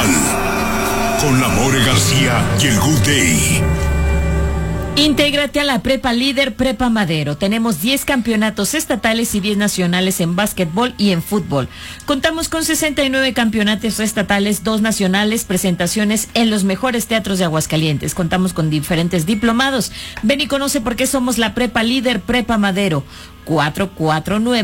Nacional. Con la More García y el Good Day. Intégrate a la Prepa Líder Prepa Madero. Tenemos 10 campeonatos estatales y 10 nacionales en básquetbol y en fútbol. Contamos con 69 campeonatos estatales, 2 nacionales, presentaciones en los mejores teatros de Aguascalientes. Contamos con diferentes diplomados. Ven y conoce por qué somos la Prepa Líder Prepa Madero. 449